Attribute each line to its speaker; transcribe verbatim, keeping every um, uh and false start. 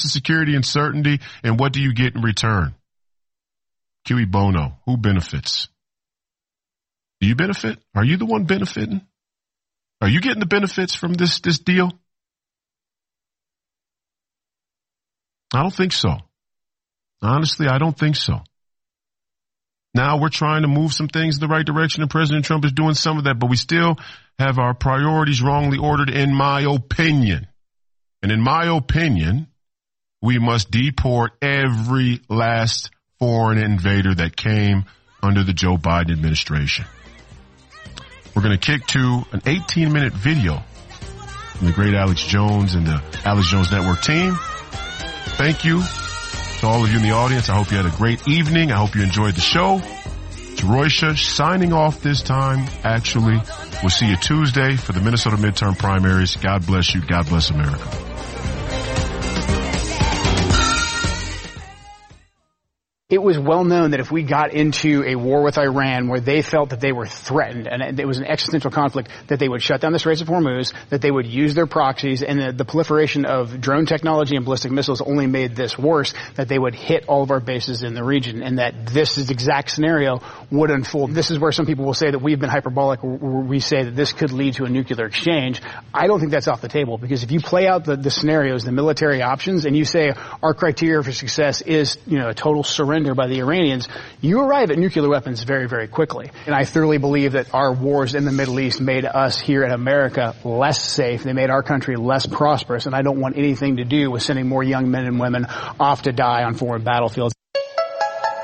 Speaker 1: of security and certainty, and what do you get in return? Cui bono. Who benefits? Do you benefit? Are you the one benefiting? Are you getting the benefits from this, this deal? I don't think so. Honestly, I don't think so. Now we're trying to move some things in the right direction, and President Trump is doing some of that, but we still have our priorities wrongly ordered, in my opinion. And in my opinion, we must deport every last foreign invader that came under the Joe Biden administration. We're going to kick to an eighteen-minute video from the great Alex Jones and the Alex Jones Network team. Thank you to all of you in the audience. I hope you had a great evening. I hope you enjoyed the show. It's Roysha signing off this time, actually. We'll see you Tuesday for the Minnesota midterm primaries. God bless you. God bless America.
Speaker 2: It was well known that if we got into a war with Iran where they felt that they were threatened and it was an existential conflict, that they would shut down the Straits of Hormuz, that they would use their proxies, and the, the proliferation of drone technology and ballistic missiles only made this worse, that they would hit all of our bases in the region, and that this exact scenario would unfold. This is where some people will say that we've been hyperbolic, where we say that this could lead to a nuclear exchange. I don't think that's off the table, because if you play out the, the scenarios, the military options, and you say our criteria for success is, you know, a total surrender by the Iranians, you arrive at nuclear weapons very, very quickly. And I thoroughly believe that our wars in the Middle East made us here in America less safe. They made our country less prosperous, and I don't want anything to do with sending more young men and women off to die on foreign battlefields.